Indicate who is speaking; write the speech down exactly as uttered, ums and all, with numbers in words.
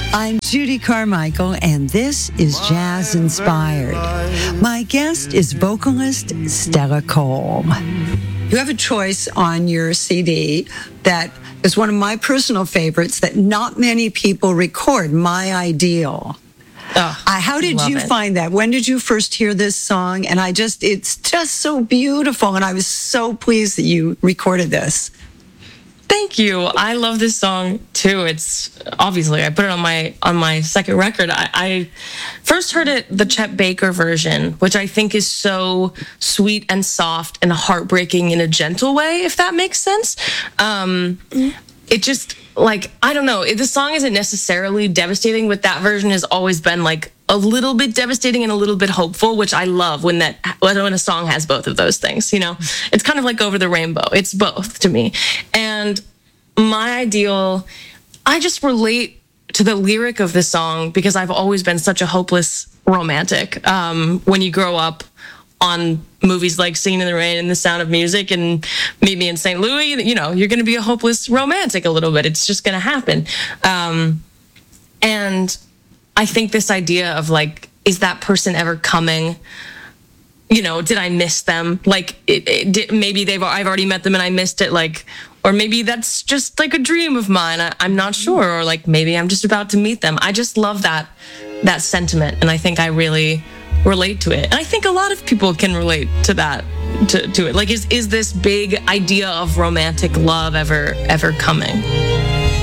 Speaker 1: I'm Judy Carmichael, and this is Jazz Inspired. My guest is vocalist Stella Cole. You have a choice on your C D that is one of my personal favorites that not many people record, My Ideal.
Speaker 2: Oh,
Speaker 1: uh, how did you
Speaker 2: it.
Speaker 1: find that? When did you first hear this song? And I just, it's just so beautiful. And I was so pleased that you recorded this.
Speaker 2: Thank you. I love this song too. It's obviously I put it on my on my second record. I, I first heard it the Chet Baker version, which I think is so sweet and soft and heartbreaking in a gentle way, if that makes sense. Um, it just like I don't know. The song isn't necessarily devastating, but that version has always been like a little bit devastating and a little bit hopeful, which I love when that when a song has both of those things. You know, it's kind of like Over the Rainbow. It's both to me. And My Ideal, I just relate to the lyric of this song because I've always been such a hopeless romantic. Um, when you grow up on movies like Singing in the Rain and The Sound of Music and Meet Me in Saint Louis, you know, you're going to be a hopeless romantic a little bit. It's just going to happen. Um, and I think this idea of like, is that person ever coming? You know, did I miss them? Like, it, it did, maybe they've I've already met them and I missed it. Like, or maybe that's just like a dream of mine. I, I'm not sure. Or like maybe I'm just about to meet them. I just love that that sentiment, and I think I really relate to it. And I think a lot of people can relate to that to, to it. Like, is is this big idea of romantic love ever ever coming?